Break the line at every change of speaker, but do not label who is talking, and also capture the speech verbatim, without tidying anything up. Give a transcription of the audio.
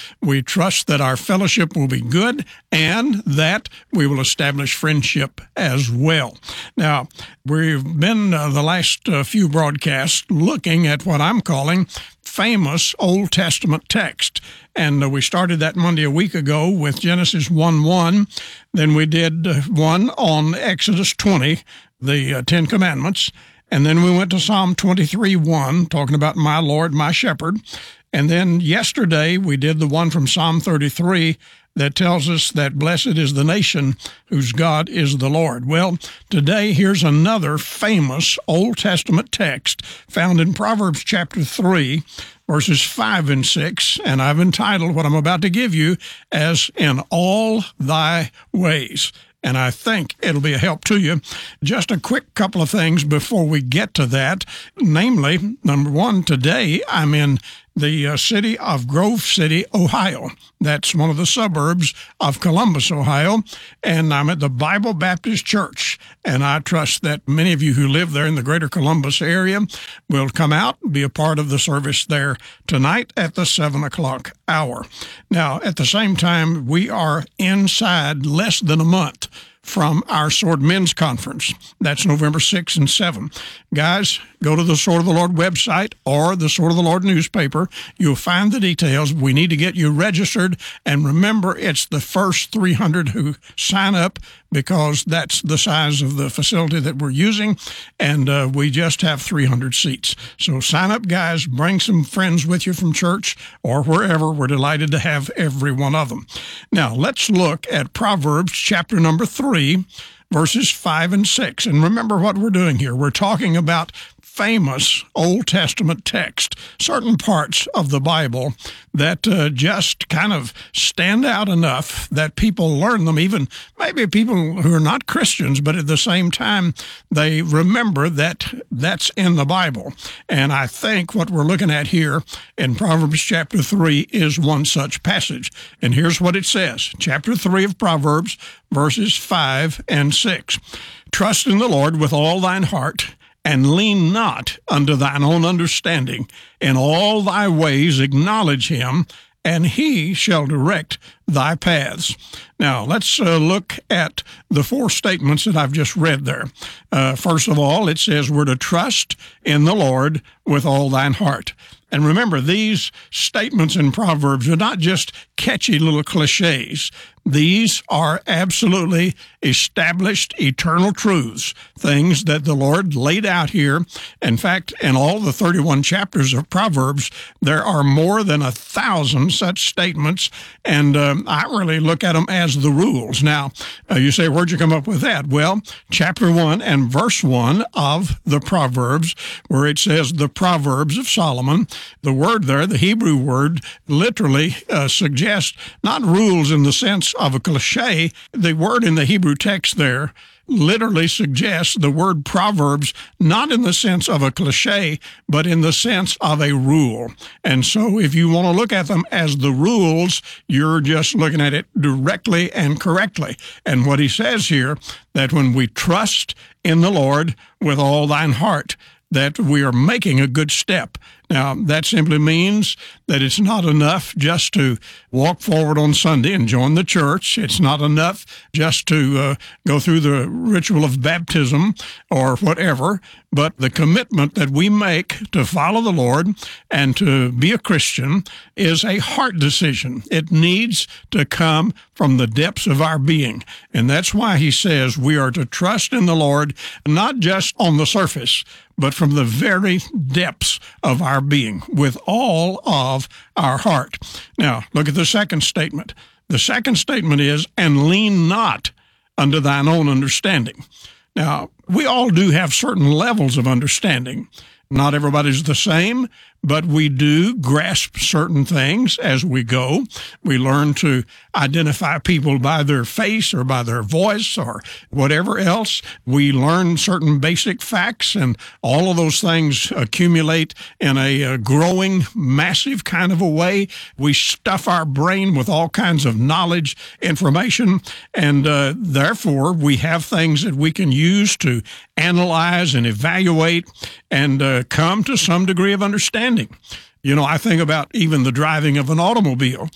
We trust that our fellowship will be good and that we will establish friendship as well. Now, we've been uh, the last uh, few broadcasts looking at what I'm calling famous Old Testament text. And uh, we started that Monday a week ago with Genesis one one. Then we did uh, one on Exodus twenty, the uh, Ten Commandments. And then we went to Psalm twenty-three one, talking about my Lord, my shepherd. And then yesterday we did the one from Psalm thirty-three that tells us that blessed is the nation whose God is the Lord. Well, today here's another famous Old Testament text found in Proverbs chapter three, verses five and six, and I've entitled what I'm about to give you as In All Thy Ways. And I think it'll be a help to you. Just a quick couple of things before we get to that. Namely, number one, today I'm in the uh, city of Grove City, Ohio. That's one of the suburbs of Columbus, Ohio. And I'm at the Bible Baptist Church. And I trust that many of you who live there in the greater Columbus area will come out and be a part of the service there tonight at the seven o'clock hour. Now, at the same time, we are inside less than a month from our Sword Men's Conference. That's November sixth and seventh. Guys, go to the Sword of the Lord website or the Sword of the Lord newspaper. You'll find the details. We need to get you registered. And remember, it's the first three hundred who sign up because that's the size of the facility that we're using. And uh, we just have three hundred seats. So sign up, guys. Bring some friends with you from church or wherever. We're delighted to have every one of them. Now, let's look at Proverbs chapter number three, verses five and six. And remember what we're doing here. We're talking about famous Old Testament text, certain parts of the Bible that uh, just kind of stand out enough that people learn them, even maybe people who are not Christians, but at the same time, they remember that that's in the Bible. And I think what we're looking at here in Proverbs chapter three is one such passage. And here's what it says, chapter three of Proverbs, verses five and six. Trust in the Lord with all thine heart, and lean not unto thine own understanding. In all thy ways acknowledge him, and he shall direct thy paths. Now, let's uh, look at the four statements that I've just read there. Uh, first of all, it says we're to trust in the Lord with all thine heart. And remember, these statements in Proverbs are not just catchy little cliches. These are absolutely established eternal truths, things that the Lord laid out here. In fact, in all the thirty-one chapters of Proverbs, there are more than a thousand such statements, and um, I really look at them as the rules. Now, uh, you say, where'd you come up with that? Well, chapter one and verse one of the Proverbs, where it says the Proverbs of Solomon, the word there, the Hebrew word, literally uh, suggests not rules in the sense of a cliche. The word in the Hebrew text there literally suggests the word Proverbs not in the sense of a cliche, but in the sense of a rule. And so if you want to look at them as the rules, you're just looking at it directly and correctly. And what he says here, that when we trust in the Lord with all thine heart, that we are making a good step. Now, that simply means that it's not enough just to walk forward on Sunday and join the church. It's not enough just to uh, go through the ritual of baptism or whatever, but the commitment that we make to follow the Lord and to be a Christian is a heart decision. It needs to come from the depths of our being. And that's why he says we are to trust in the Lord, not just on the surface, but from the very depths of our being, with all of our heart. Now, look at the second statement. The second statement is, and lean not unto thine own understanding. Now, we all do have certain levels of understanding. Not everybody's the same, but we do grasp certain things as we go. We learn to identify people by their face or by their voice or whatever else. We learn certain basic facts, and all of those things accumulate in a, a growing, massive kind of a way. We stuff our brain with all kinds of knowledge, information, and uh, therefore we have things that we can use to analyze and evaluate and uh, come to some degree of understanding. You know, I think about even the driving of an automobile.